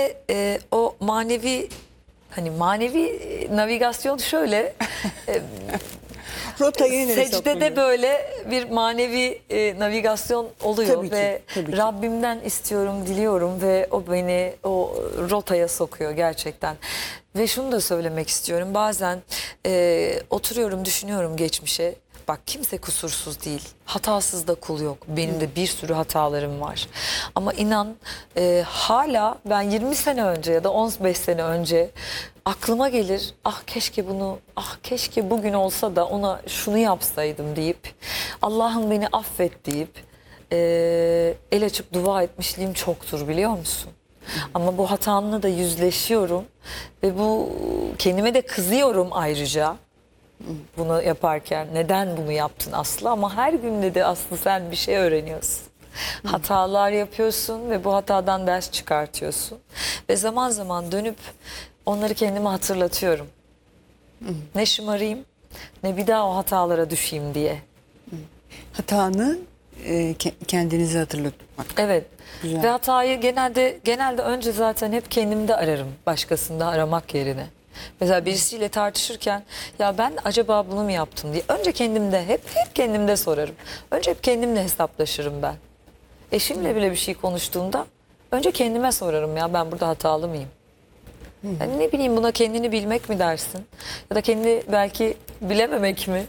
O manevi, hani manevi navigasyon şöyle Rotayı nereye secdede saplanıyor? böyle bir manevi navigasyon oluyor Tabii ki, ve tabii ki. Rabbimden istiyorum, diliyorum ve o beni o rotaya sokuyor gerçekten. Ve şunu da söylemek istiyorum, bazen oturuyorum, düşünüyorum geçmişe. Bak, kimse kusursuz değil. Hatasız da kul yok. Benim de bir sürü hatalarım var. Ama inan hala ben 20 sene önce ya da 15 sene önce aklıma gelir. Ah keşke bunu, ah keşke bugün olsa da ona şunu yapsaydım deyip Allah'ım beni affet deyip el açıp dua etmişliğim çoktur, biliyor musun? Ama bu hatamla da yüzleşiyorum ve bu kendime de kızıyorum ayrıca. Bunu yaparken neden bunu yaptın Aslı, ama her günde de Aslı sen bir şey öğreniyorsun. Hatalar yapıyorsun ve bu hatadan ders çıkartıyorsun. Ve zaman zaman dönüp onları kendime hatırlatıyorum. Ne şımarayım ne bir daha o hatalara düşeyim diye. Hatanı kendinize hatırlatmak. Evet. Güzel. Ve hatayı genelde önce zaten hep kendimde ararım, başkasında aramak yerine. Mesela birisiyle tartışırken ya ben acaba bunu mu yaptım diye önce kendimde hep kendimde sorarım. Önce hep kendimle hesaplaşırım ben. Eşimle bile bir şey konuştuğumda önce kendime sorarım, ya ben burada hatalı mıyım? Yani ne bileyim, buna kendini bilmek mi dersin? Ya da kendini belki bilememek mi?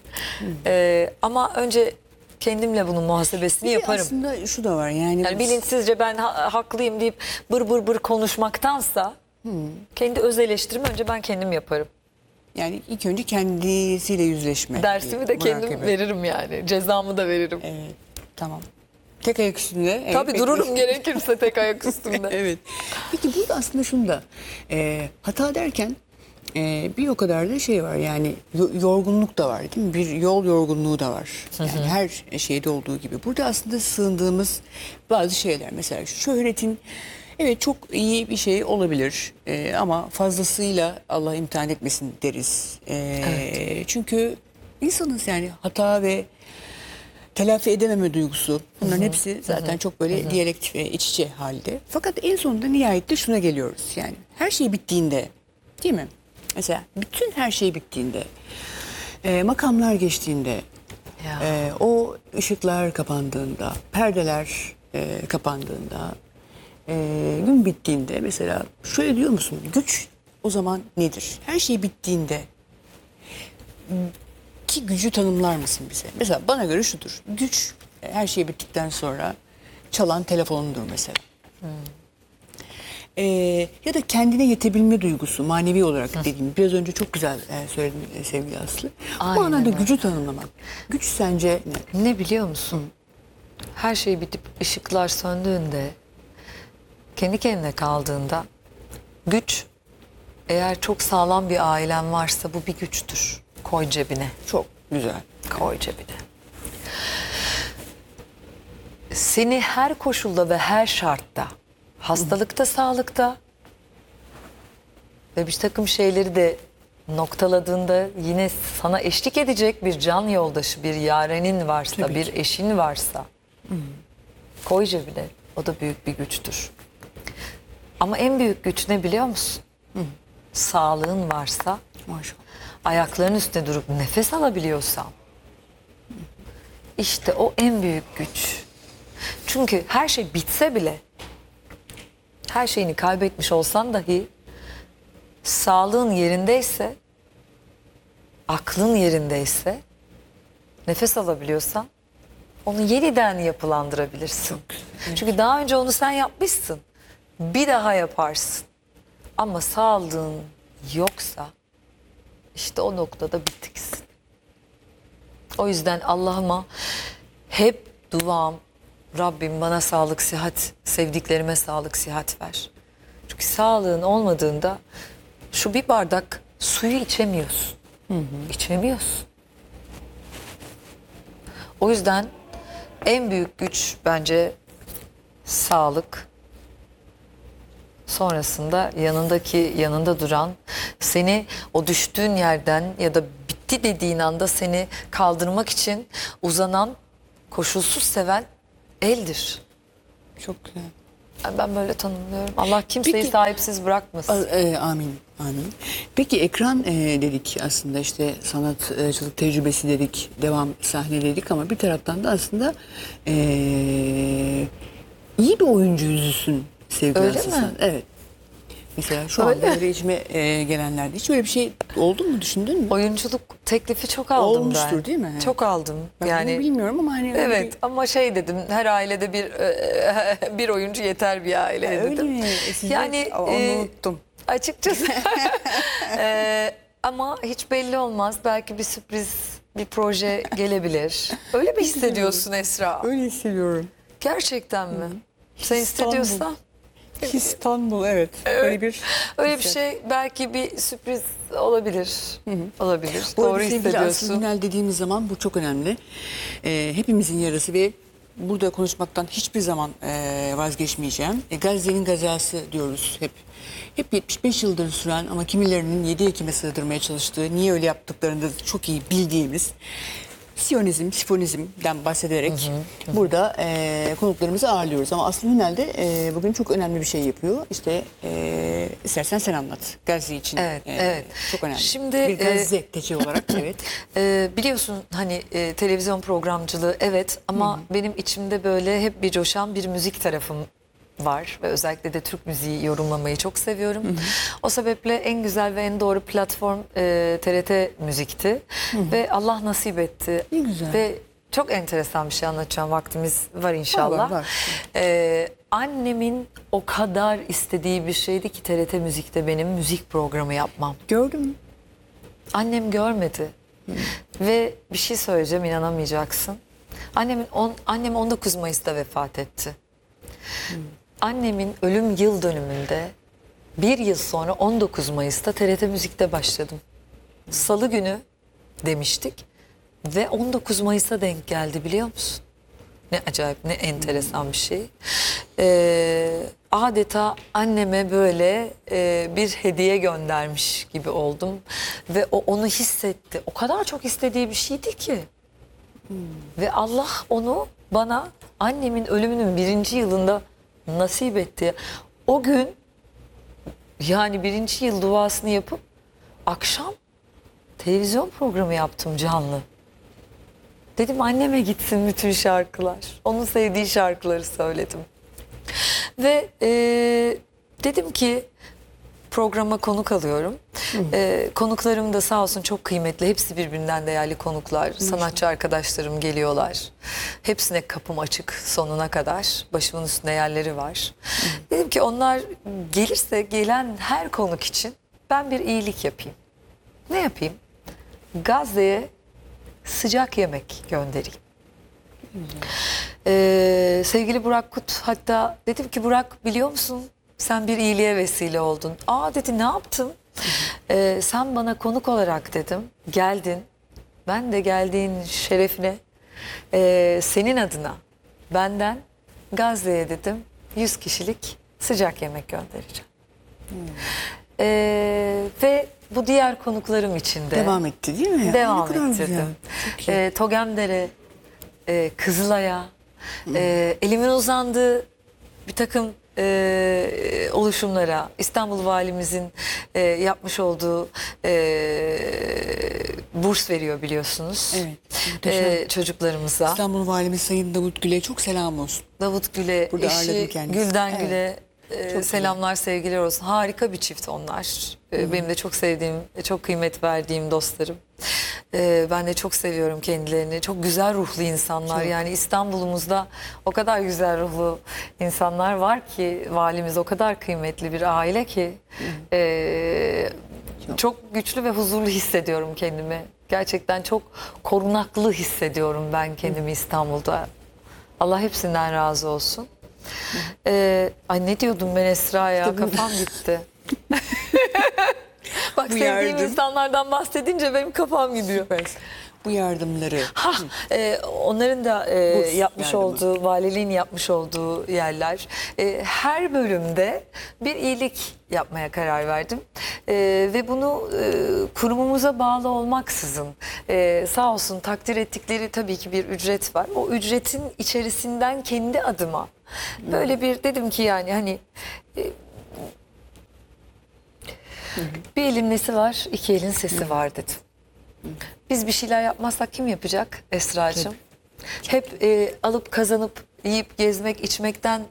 Ama önce kendimle bunun muhasebesini Bir de yaparım. aslında şu da var yani, Yani bilinçsizce ben haklıyım deyip bır bır bır konuşmaktansa kendi öz eleştirimi önce ben kendim yaparım. yani ilk önce kendisiyle yüzleşme. Dersimi de kendim Murakabe. veririm yani. Cezamı da veririm. Evet, tamam. Tek ayak üstünde. Evet, Tabii dururum gerekirse tek ayak üstünde. Evet. Peki burada aslında şunu da hata derken bir o kadar da şey var yani yorgunluk da var değil mi? Bir yol yorgunluğu da var. Yani her şeyde olduğu gibi. Burada aslında sığındığımız bazı şeyler, mesela şöhretin evet çok iyi bir şey olabilir ama fazlasıyla Allah imtihan etmesin deriz. Çünkü insanız, yani hata ve telafi edememe duygusu, bunların hepsi zaten çok böyle diyalektik ve iç içe halde. Fakat en sonunda nihayette şuna geliyoruz, yani her şey bittiğinde, değil mi? Mesela bütün her şey bittiğinde, makamlar geçtiğinde, Ya. o ışıklar kapandığında, perdeler kapandığında, gün bittiğinde, mesela şöyle diyor musun? Güç o zaman nedir? Her şey bittiğinde ki gücü tanımlar mısın bize? Mesela bana göre şudur. Güç her şey bittikten sonra çalan telefonundur mesela. Ya da kendine yetebilme duygusu, manevi olarak dediğim, biraz önce çok güzel söyledin sevgili Aslı. Bu Aynen anlamda öyle. gücü tanımlamak. Güç sence ne? Ne biliyor musun? Her şey bitip ışıklar söndüğünde, kendi kendine kaldığında, güç, eğer çok sağlam bir ailen varsa bu bir güçtür. Koy cebine. Çok güzel. Koy cebine. Seni her koşulda ve her şartta, hastalıkta, sağlıkta ve bir takım şeyleri de noktaladığında yine sana eşlik edecek bir can yoldaşı, bir yarenin varsa, Tabii bir ki. eşin varsa koy cebine. O da büyük bir güçtür. Ama en büyük güç ne biliyor musun? Sağlığın varsa, Maşallah. ayaklarının üstünde durup nefes alabiliyorsan, işte o en büyük güç. Çünkü her şey bitse bile, her şeyini kaybetmiş olsan dahi, sağlığın yerindeyse, aklın yerindeyse, nefes alabiliyorsan onu yeniden yapılandırabilirsin. Çünkü daha önce onu sen yapmışsın. Bir daha yaparsın. Ama sağlığın yoksa işte o noktada bitiksin. O yüzden Allah'ıma hep duam, Rabbim bana sağlık, sıhhat, sevdiklerime sağlık, sıhhat ver. Çünkü sağlığın olmadığında şu bir bardak suyu içemiyorsun. İçemiyorsun. O yüzden en büyük güç bence sağlık. Sonrasında yanında duran, seni o düştüğün yerden ya da bitti dediğin anda seni kaldırmak için uzanan, koşulsuz seven eldir. Çok güzel. Ben böyle tanımlıyorum. Allah kimseyi Peki- sahipsiz bırakmasın. Amin, amin. Peki ekran dedik aslında, işte sanatçılık tecrübesi dedik, devam sahne dedik ama bir taraftan da aslında e, iyi bir oyuncu yüzüsün sevgili Öyle Aslı mi? sen. Evet. Mesela şu Öyle. anda öyle içime gelenlerde hiç öyle bir şey oldu mu, düşündün mü? Oyunculuk teklifi çok aldım Olmuştur ben. değil mi? Evet. Çok aldım. Ben yani bunu bilmiyorum ama hani öyle evet, ama şey dedim, her ailede bir oyuncu yeter bir aileye öyle dedim. mi? Sizde- Yani Onu unuttum. açıkçası ama hiç belli olmaz. Belki bir sürpriz bir proje gelebilir. Öyle mi hissediyorsun Esra? Öyle hissediyorum. Gerçekten mi? Sen İstanbul. hissediyorsan İstanbul, evet. Öyle bir öyle bir şey, belki bir sürpriz olabilir. Olabilir. Bu arada Doğru sevgili Aslı hissediyorsun. Günel dediğimiz zaman bu çok önemli. Hepimizin yarası ve burada konuşmaktan hiçbir zaman vazgeçmeyeceğim. Gazze'nin gazası diyoruz hep. Hep 75 yıldır süren ama kimilerinin 7 Ekim'e sığdırmaya çalıştığı, niye öyle yaptıklarını da çok iyi bildiğimiz Siyonizm, Sifonizm'den bahsederek burada konuklarımızı ağırlıyoruz. Ama Aslı Hünel de bugün çok önemli bir şey yapıyor. İşte istersen sen anlat. Gazze için Evet. çok önemli. Şimdi, bir gazeteci olarak evet. Biliyorsun hani televizyon programcılığı evet, ama benim içimde böyle hep bir coşan bir müzik tarafım var ve özellikle de Türk müziği yorumlamayı çok seviyorum. O sebeple en güzel ve en doğru platform TRT Müzik'ti ve Allah nasip etti. Ne güzel. Ve çok enteresan bir şey anlatacağım, vaktimiz var inşallah. Var. Annemin o kadar istediği bir şeydi ki TRT Müzik'te benim müzik programı yapmam. Gördün mü? Annem görmedi. Ve bir şey söyleyeceğim, inanamayacaksın. Annem 19 Mayıs'ta vefat etti. Annemin ölüm yıl dönümünde bir yıl sonra 19 Mayıs'ta TRT Müzik'te başladım. Salı günü demiştik ve 19 Mayıs'a denk geldi, biliyor musun? Ne acayip, ne enteresan bir şey. Adeta anneme böyle bir hediye göndermiş gibi oldum. Ve o onu hissetti. O kadar çok istediği bir şeydi ki. Ve Allah onu bana annemin ölümünün 1. yılında nasip etti. O gün yani 1. yıl duasını yapıp akşam televizyon programı yaptım canlı. Dedim anneme gitsin bütün şarkılar. Onun sevdiği şarkıları söyledim. Ve dedim ki programa konuk alıyorum. Konuklarım da sağ olsun çok kıymetli. Hepsi birbirinden değerli konuklar. Sanatçı arkadaşlarım geliyorlar. Hepsine kapım açık sonuna kadar. Başımın üstünde yerleri var. Dedim ki onlar gelirse gelen her konuk için ben bir iyilik yapayım. Ne yapayım? Gazze'ye sıcak yemek göndereyim. Sevgili Burak Kut, hatta dedim ki Burak, biliyor musun sen bir iyiliğe vesile oldun. Aa dedi, ne yaptım? Sen bana konuk olarak dedim geldin. Ben de geldiğin şerefine senin adına benden Gazze'ye dedim 100 kişilik sıcak yemek göndereceğim. Ve bu diğer konuklarım için de Devam etti değil mi? devam Ne kadar güzel. ettirdim. Çok iyi. Togemdere, Kızılay'a, elimin uzandığı bir takım oluşumlara, İstanbul Valimizin yapmış olduğu burs veriyor biliyorsunuz. Evet, muhteşem. Çocuklarımıza. İstanbul Valimiz Sayın Davut Gül'e çok selam olsun. Davut Gül'e, Burada ağırladım eşi kendisini. Gülden Evet. Gül'e Çok selamlar, sevgiler olsun. Harika bir çift onlar. Benim de çok sevdiğim, çok kıymet verdiğim dostlarım. Ben de çok seviyorum kendilerini. Çok güzel ruhlu insanlar. Çok. Yani İstanbul'umuzda o kadar güzel ruhlu insanlar var ki, valimiz o kadar kıymetli bir aile ki çok güçlü ve huzurlu hissediyorum kendimi. Gerçekten çok korunaklı hissediyorum ben kendimi İstanbul'da. Allah hepsinden razı olsun. Ay ne diyordum ben Esra ya, İşte bu- kafam gitti. Bak, Bu sevdiğim yardım. insanlardan bahsedince benim kafam gidiyor. Süpersin. Bu yardımları Onların da Burs yapmış yardımı. olduğu, valiliğin yapmış olduğu yerler. Her bölümde bir iyilik yapmaya karar verdim. Ve bunu kurumumuza bağlı olmaksızın sağ olsun takdir ettikleri tabii ki bir ücret var. O ücretin içerisinden kendi adıma Böyle bir dedim ki yani hani bir elin nesi var, iki elin sesi var dedim. Biz bir şeyler yapmazsak kim yapacak Esra'cığım? Hep alıp kazanıp yiyip gezmek, içmekten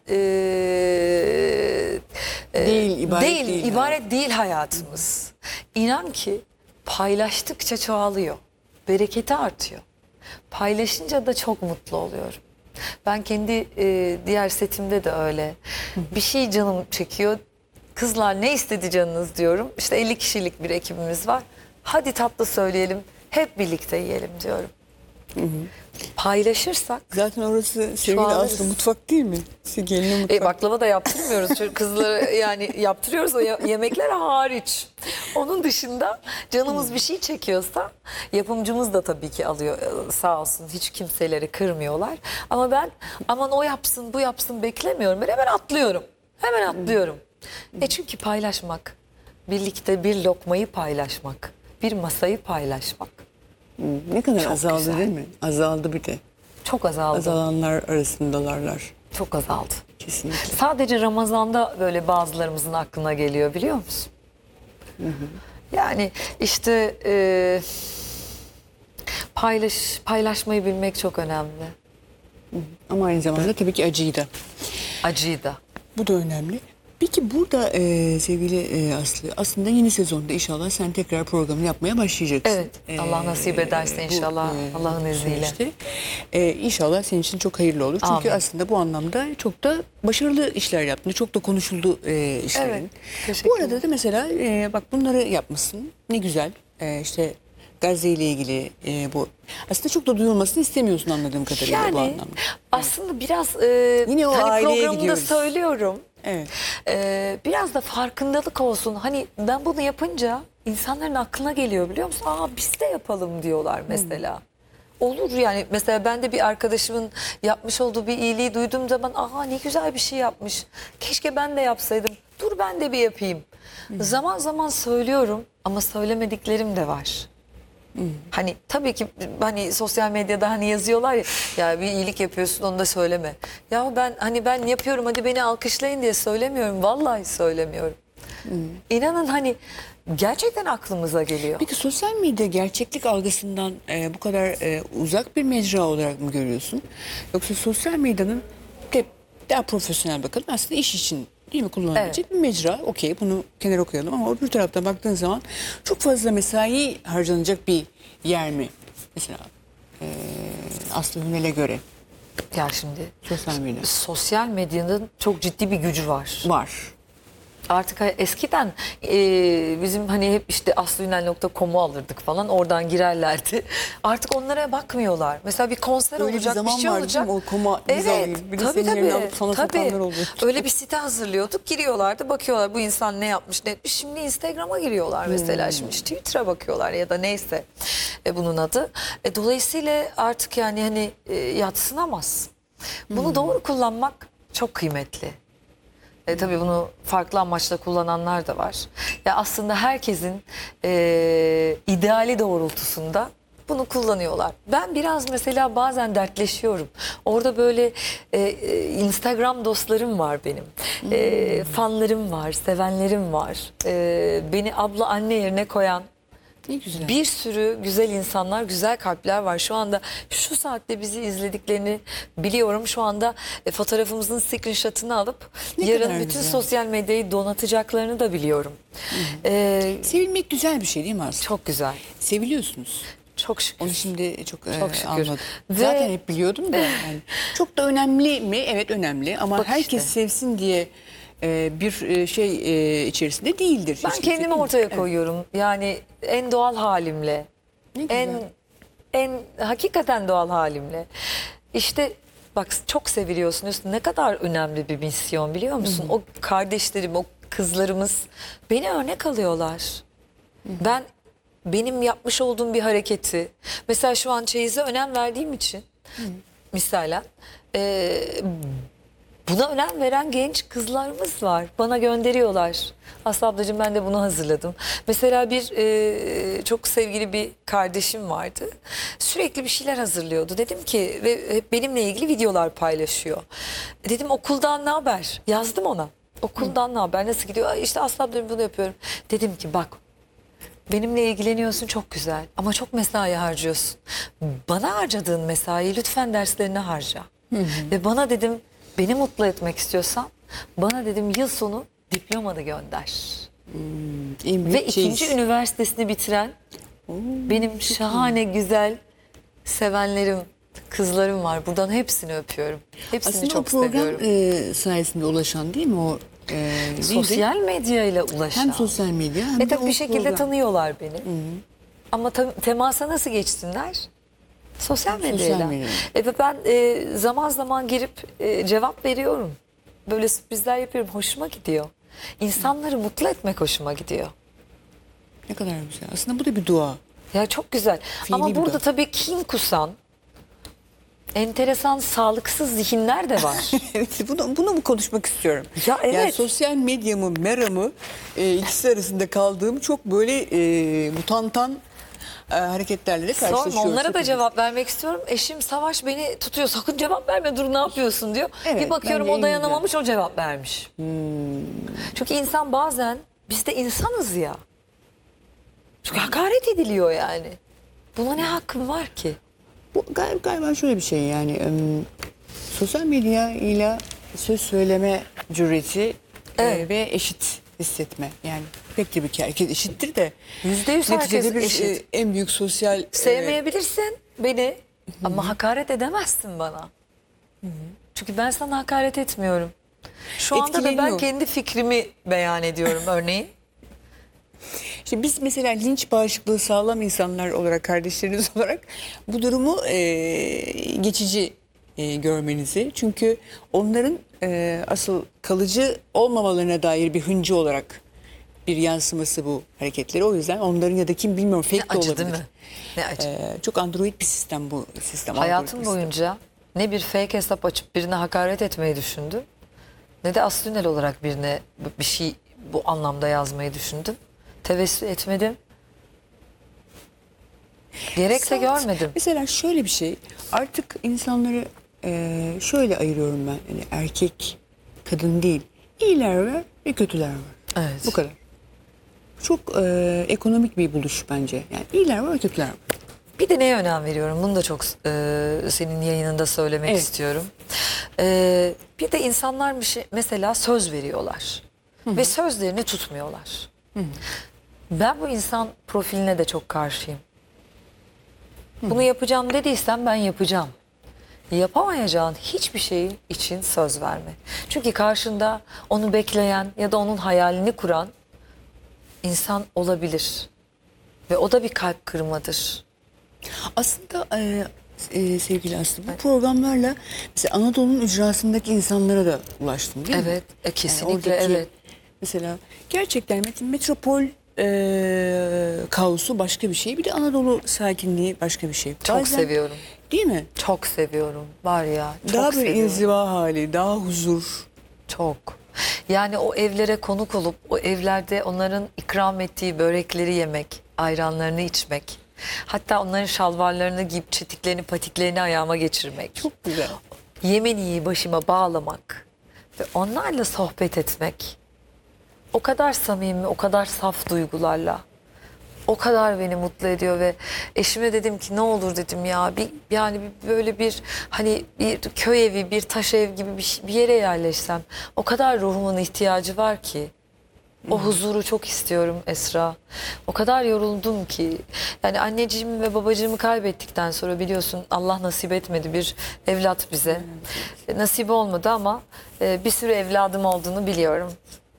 ibaret değil hayatımız. İnan ki paylaştıkça çoğalıyor. Bereketi artıyor. Paylaşınca da çok mutlu oluyorum. Ben kendi diğer setimde de öyle. Bir şey canım çekiyor. Kızlar ne istedi canınız diyorum. İşte 50 kişilik bir ekibimiz var. Hadi tatlı söyleyelim. Hep birlikte yiyelim diyorum. Paylaşırsak Zaten orası sevgili çoğalırız. Aslı mutfak değil mi? Gelinin mutfak. baklava da yaptırmıyoruz. Çünkü kızlara yani yaptırıyoruz o yemekler hariç. Onun dışında canımız bir şey çekiyorsa yapımcımız da tabii ki alıyor sağ olsun. Hiç kimseleri kırmıyorlar. Ama ben aman o yapsın bu yapsın beklemiyorum. Ben hemen atlıyorum. Hemen atlıyorum. Çünkü paylaşmak, birlikte bir lokmayı paylaşmak, bir masayı paylaşmak Ne kadar Çok azaldı güzel. değil mi? Azaldı bir de. çok azaldı. Azalanlar arasındalarlar. Çok azaldı. Kesinlikle. Sadece Ramazan'da böyle bazılarımızın aklına geliyor biliyor musun? Yani işte paylaşmayı bilmek çok önemli. Ama aynı zamanda tabii ki acıyı da. Acıyı da. Bu da önemli. Peki burada sevgili Aslı, aslında yeni sezonda inşallah sen tekrar programı yapmaya başlayacaksın. Evet, Allah nasip ederse inşallah, Allah'ın izniyle. süreçte. İnşallah senin için çok hayırlı olur. Çünkü Amin. aslında bu anlamda çok da başarılı işler yaptın. Çok da konuşuldu işlerin. Evet, teşekkür Bu arada da mesela bak bunları yapmışsın. Ne güzel. İşte Gazze ile ilgili bu. Aslında çok da duyulmasını istemiyorsun anladığım kadarıyla bu Yani anlamda. aslında biraz Yine o hani aileye programda gidiyoruz. söylüyorum. Evet. Biraz da farkındalık olsun. Hani ben bunu yapınca insanların aklına geliyor biliyor musun? Aa biz de yapalım diyorlar mesela. Olur yani mesela ben de bir arkadaşımın yapmış olduğu bir iyiliği duyduğum zaman aa ne güzel bir şey yapmış. Keşke ben de yapsaydım. Dur ben de bir yapayım. Zaman zaman söylüyorum ama söylemediklerim de var. Hani tabii ki hani sosyal medyada hani yazıyorlar ya bir iyilik yapıyorsun onu da söyleme. Ya ben yapıyorum hadi beni alkışlayın diye söylemiyorum. Vallahi söylemiyorum. İnanın hani gerçekten aklımıza geliyor. Peki sosyal medya gerçeklik algısından bu kadar uzak bir mecra olarak mı görüyorsun? Yoksa sosyal medyanın daha profesyonel bakalım aslında iş için değil mi kullanılabilecek bir mecra. Okey bunu kenara koyalım ama öbür taraftan baktığın zaman çok fazla mesai harcanacak bir yer mi? Mesela Aslı Hünel'e göre Ya şimdi sosyal medya sosyal medyanın çok ciddi bir gücü var. var. Artık eskiden bizim hani hep işte aslıünel.com'u alırdık falan oradan girerlerdi. Artık onlara bakmıyorlar. Mesela bir konser Öyle bir olacak, bir zaman şey vardı olacak. değil mi? O koma biz alayım. Bir de senin yerini alıp sana sokanlar oluyor. Öyle bir site hazırlıyorduk. Giriyorlardı, bakıyorlar bu insan ne yapmış, ne etmiş. Şimdi Instagram'a giriyorlar mesela. Şimdi işte Twitter'a bakıyorlar ya da neyse bunun adı. Dolayısıyla artık yani hani yadsınamaz. Bunu doğru kullanmak çok kıymetli. Tabii bunu farklı amaçla kullananlar da var. Ya aslında herkesin ideali doğrultusunda bunu kullanıyorlar. Ben biraz mesela bazen dertleşiyorum. Orada böyle Instagram dostlarım var benim. Fanlarım var, sevenlerim var. Beni abla anne yerine koyan Ne güzel. bir sürü güzel insanlar, güzel kalpler var. Şu anda şu saatte bizi izlediklerini biliyorum. Şu anda fotoğrafımızın screenshot'ını alıp Ne yarın kadar bütün güzel. sosyal medyayı donatacaklarını da biliyorum. Sevilmek güzel bir şey değil mi Aslı? Çok güzel. Seviliyorsunuz. Çok şükür. Onu şimdi çok, şükür. anladım. Ve- Zaten hep biliyordum da. Yani çok da önemli mi? Evet önemli ama Bak herkes işte. sevsin diye bir şey içerisinde değildir. Ben hiç kimse, kendimi değil mi? ortaya Evet. koyuyorum. Yani en doğal halimle. Ne güzel. En hakikaten doğal halimle. İşte bak çok seviliyorsunuz. Ne kadar önemli bir misyon biliyor musun? O kardeşlerim, o kızlarımız beni örnek alıyorlar. Benim yapmış olduğum bir hareketi mesela şu an çeyize önem verdiğim için misalen buna önem veren genç kızlarımız var. Bana gönderiyorlar. Aslı ablacığım ben de bunu hazırladım. Mesela bir çok sevgili bir kardeşim vardı. Sürekli bir şeyler hazırlıyordu. Dedim ki ve hep benimle ilgili videolar paylaşıyor. Dedim okuldan ne haber? Yazdım ona. Okuldan ne haber? Nasıl gidiyor? "Ay İşte Aslı ablacığım bunu yapıyorum." Dedim ki bak, benimle ilgileniyorsun, çok güzel ama çok mesai harcıyorsun. Bana harcadığın mesaiyi lütfen derslerine harca. Ve bana dedim, beni mutlu etmek istiyorsan bana dedim yıl sonu diplomanı gönder. En büyük Ve ikinci şeyiz. üniversitesini bitiren benim şahane güzel sevenlerim, kızlarım var. Buradan hepsini öpüyorum. Hepsini Aslında o çok program seviyorum. sayesinde ulaşan değil mi o? Neydi? Sosyal medya ile ulaşan. Hem sosyal medya hem Ve de tabii o bir şekilde program. tanıyorlar beni. Ama temasa nasıl geçsinler? Sosyal medyayla. medyayla. Ve ben zaman zaman girip cevap veriyorum. Böyle sürprizler yapıyorum. Hoşuma gidiyor. İnsanları mutlu etmek hoşuma gidiyor. Ne kadar güzel. Aslında bu da bir dua. Ya çok güzel. Fiili Ama bir burada dua. tabii kin kusan, enteresan, sağlıksız zihinler de var. Evet, bunu mu konuşmak istiyorum? Ya evet. Yani sosyal medyamı, meramı ikisi arasında kaldığım çok böyle mutantan hareketlerle de karşılaşıyoruz. Sorma, onlara da hepimiz. cevap vermek istiyorum. Eşim Savaş beni tutuyor. Sakın cevap verme, dur ne yapıyorsun diyor. Evet, Bir bakıyorum bence o en dayanamamış, o cevap vermiş. Çünkü insan bazen, biz de insanız ya. Çünkü hakaret ediliyor yani. Buna ne hakkım var ki? Bu galiba şöyle bir şey yani sosyal medya ile söz söyleme cüreti Evet. ve eşit hissetme. Yani pek tabii ki herkes eşittir de %100 neticede herkes bir eşit. en büyük sosyal Sevmeyebilirsin beni ama hakaret edemezsin bana. Çünkü ben sana hakaret etmiyorum. Şu anda da ben Etkileniyor. kendi fikrimi beyan ediyorum örneğin. İşte biz mesela linç bağışıklığı sağlam insanlar olarak, kardeşleriniz olarak bu durumu geçici görmenizi. Çünkü onların asıl kalıcı olmamalarına dair bir hıncı olarak bir yansıması bu hareketleri. O yüzden onların ya da kim bilmiyorum Ne fake de acı olabilir. değil mi? Ne acı. Çok android bir sistem bu sistem. Hayatım algoritma sistemi. boyunca ne bir fake hesap açıp birine hakaret etmeyi düşündüm, ne de aslünel olarak birine bir şey bu anlamda yazmayı düşündüm. Tevessül etmedim. Gerek de Saat. görmedim. Mesela şöyle bir şey. Artık insanları şöyle ayırıyorum ben. Yani erkek, kadın değil. İyiler var ve kötüler var. Evet. Bu kadar. Çok ekonomik bir buluş bence. Yani iyiler var ve kötüler var. Bir de neye önem veriyorum? Bunu da çok senin yayınında söylemek Evet. istiyorum. Bir de insanlar mesela söz veriyorlar. Ve sözlerini tutmuyorlar. Ben bu insan profiline de çok karşıyım. Bunu yapacağım dediysen ben yapacağım. Yapamayacağın hiçbir şey için söz verme. Çünkü karşında onu bekleyen ya da onun hayalini kuran insan olabilir. Ve o da bir kalp kırmadır. Aslında sevgili Aslı bu programlarla mesela Anadolu'nun ücrasındaki insanlara da ulaştım değil mi? Evet, Yani kesinlikle oradaki evet. Mesela gerçekten metropol kaosu başka bir şey. Bir de Anadolu sakinliği başka bir şey. Çok seviyorum. Değil mi? Çok seviyorum. Var ya, çok Daha böyle seviyorum. inziva hali, daha huzur. Çok. Yani o evlere konuk olup o evlerde onların ikram ettiği börekleri yemek, ayranlarını içmek. Hatta onların şalvarlarını giyip çetiklerini, patiklerini ayağıma geçirmek. Çok güzel. Yemeniyi başıma bağlamak ve onlarla sohbet etmek. O kadar samimi, o kadar saf duygularla. O kadar beni mutlu ediyor ve eşime dedim ki ne olur dedim ya böyle bir hani bir köy evi, bir taş ev gibi bir yere yerleşsem. O kadar ruhumun ihtiyacı var ki. O huzuru çok istiyorum Esra. O kadar yoruldum ki. Yani anneciğimi ve babacığımı kaybettikten sonra biliyorsun Allah nasip etmedi bir evlat bize. Nasip olmadı ama bir sürü evladım olduğunu biliyorum.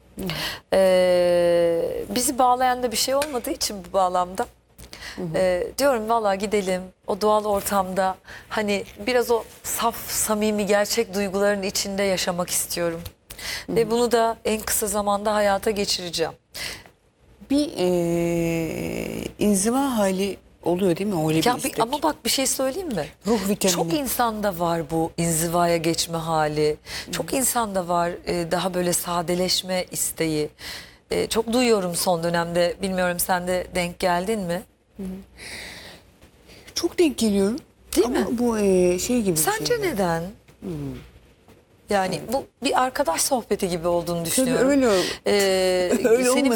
Bizi bağlayan da bir şey olmadığı için bu bağlamda diyorum vallahi gidelim o doğal ortamda hani biraz o saf samimi gerçek duyguların içinde yaşamak istiyorum. Ve bunu da en kısa zamanda hayata geçireceğim. Bir inziva hali oluyor değil mi? Öyle bir Ya istek. ama bak bir şey söyleyeyim mi? Ruh vitamini. Çok insanda var bu inzivaya geçme hali. Çok insanda var daha böyle sadeleşme isteği. Çok duyuyorum son dönemde. Bilmiyorum sen de denk geldin mi? Çok denk geliyorum. Değil ama mi? bu şey gibi bir Sence şey. neden? Yani bu bir arkadaş sohbeti gibi olduğunu Tabii düşünüyorum. öyle. Öyle Senin